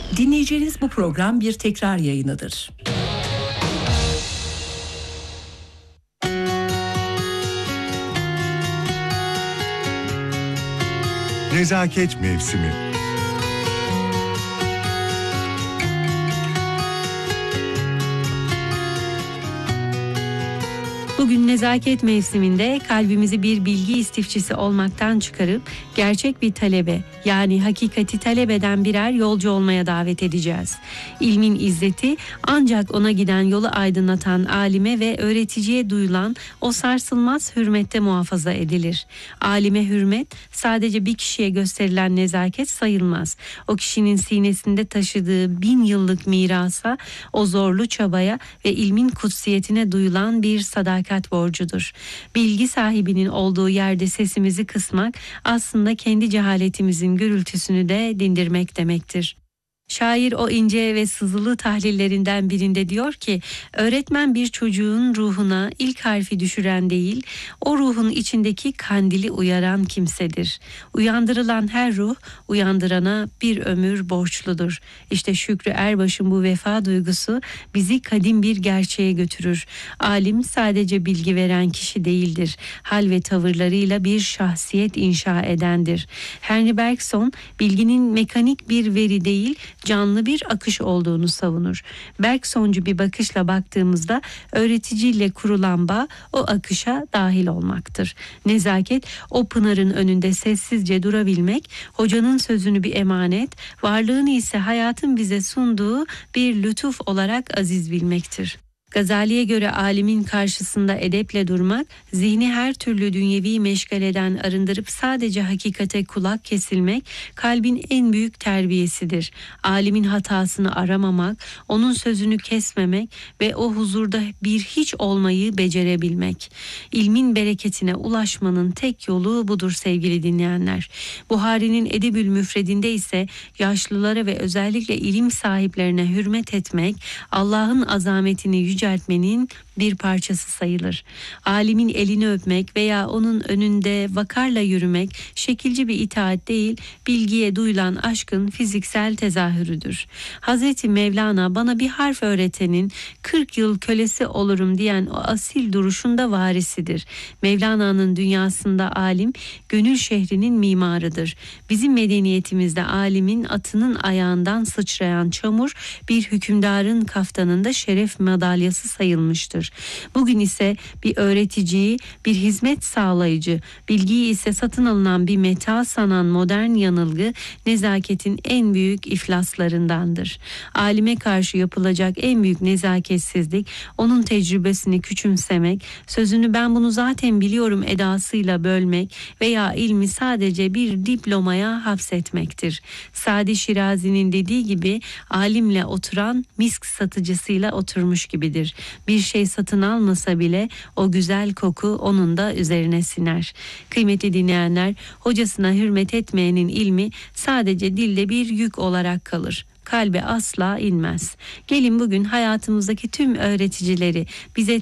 Dinleyeceğiniz bu program bir tekrar yayınıdır. Nezaket mevsimi. Bugün nezaket mevsiminde kalbimizi bir bilgi istifçisi olmaktan çıkarıp gerçek bir talebe, yani hakikati talep eden birer yolcu olmaya davet edeceğiz. İlmin izzeti ancak ona giden yolu aydınlatan alime ve öğreticiye duyulan o sarsılmaz hürmette muhafaza edilir. Alime hürmet sadece bir kişiye gösterilen nezaket sayılmaz. O kişinin sinesinde taşıdığı 1000 yıllık mirasa, o zorlu çabaya ve ilmin kutsiyetine duyulan bir sadakat borcudur. Bilgi sahibinin olduğu yerde sesimizi kısmak aslında kendi cehaletimizin gürültüsünü de dindirmek demektir. Şair o ince ve sızılı tahlillerinden birinde diyor ki, öğretmen bir çocuğun ruhuna ilk harfi düşüren değil, o ruhun içindeki kandili uyaran kimsedir. Uyandırılan her ruh, uyandırana bir ömür borçludur. İşte Şükrü Erbaş'ın bu vefa duygusu bizi kadim bir gerçeğe götürür. Alim sadece bilgi veren kişi değildir. Hal ve tavırlarıyla bir şahsiyet inşa edendir. Henry Bergson, bilginin mekanik bir veri değil, canlı bir akış olduğunu savunur. Bergsoncu bir bakışla baktığımızda öğreticiyle kurulan bağ o akışa dahil olmaktır. Nezaket, o pınarın önünde sessizce durabilmek, hocanın sözünü bir emanet, varlığını ise hayatın bize sunduğu bir lütuf olarak aziz bilmektir. Gazali'ye göre alimin karşısında edeple durmak, zihni her türlü dünyevi meşgaleden arındırıp sadece hakikate kulak kesilmek, kalbin en büyük terbiyesidir. Alimin hatasını aramamak, onun sözünü kesmemek ve o huzurda bir hiç olmayı becerebilmek. İlmin bereketine ulaşmanın tek yolu budur sevgili dinleyenler. Buhari'nin Edebül Müfredinde ise yaşlılara ve özellikle ilim sahiplerine hürmet etmek, Allah'ın azametini yüceltmenin bir parçası sayılır. Alimin elini öpmek veya onun önünde vakarla yürümek şekilci bir itaat değil, bilgiye duyulan aşkın fiziksel tezahürüdür. Hazreti Mevlana bana bir harf öğretenin 40 yıl kölesi olurum diyen o asil duruşunda varisidir. Mevlana'nın dünyasında alim, gönül şehrinin mimarıdır. Bizim medeniyetimizde alimin atının ayağından sıçrayan çamur bir hükümdarın kaftanında şeref madalyası sayılmıştır. Bugün ise bir öğreticiyi, bir hizmet sağlayıcı, bilgiyi ise satın alınan bir meta sanan modern yanılgı nezaketin en büyük iflaslarındandır. Alime karşı yapılacak en büyük nezaketsizlik, onun tecrübesini küçümsemek, sözünü ben bunu zaten biliyorum edasıyla bölmek veya ilmi sadece bir diplomaya hapsetmektir. Sadi Şirazi'nin dediği gibi, alimle oturan misk satıcısıyla oturmuş gibidir. Bir şey satın almasa bile o güzel koku onun da üzerine siner. Kıymetli dinleyenler, hocasına hürmet etmeyenin ilmi sadece dilde bir yük olarak kalır. Kalbe asla inmez. Gelin bugün hayatımızdaki tüm öğreticileri bize